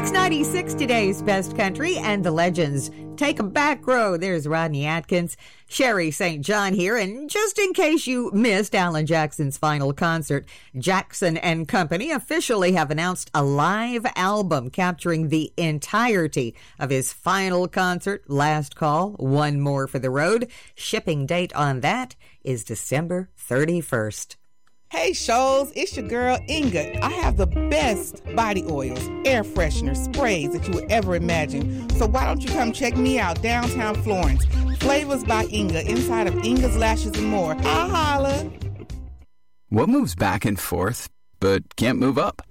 696, today's best country and the legends. Take 'em back row. There's Rodney Atkins, Sherry St. John here. And just in case you missed Alan Jackson's final concert, Jackson and Company officially have announced a live album capturing the entirety of his final concert, Last Call, One More for the Road. Shipping date on that is December 31st. Hey, Shoals, it's your girl, Inga. I have the best body oils, air fresheners, sprays that you would ever imagine. So why don't you come check me out downtown Florence? Flavors by Inga, inside of Inga's Lashes and More. I'll holla. What moves back and forth, but can't move up?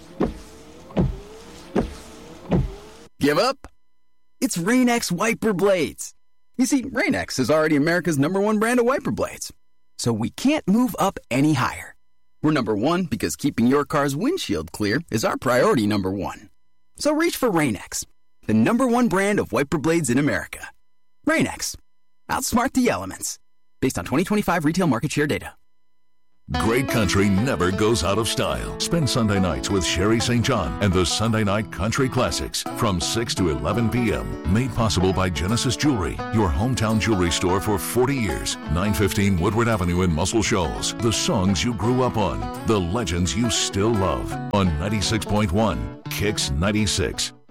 Give up? It's Rain-X wiper blades. You see, Rain-X is already America's #1 brand of wiper blades. So we can't move up any higher. We're #1 because keeping your car's windshield clear is our priority #1. So reach for Rain-X, the #1 brand of wiper blades in America. Rain-X. Outsmart the elements. Based on 2025 retail market share data. Great country never goes out of style. Spend Sunday nights with Sherry St. John and the Sunday Night Country Classics from 6 to 11 p.m. Made possible by Genesis Jewelry, your hometown jewelry store for 40 years. 915 Woodward Avenue in Muscle Shoals. The songs you grew up on, the legends you still love. On 96.1 Kicks 96.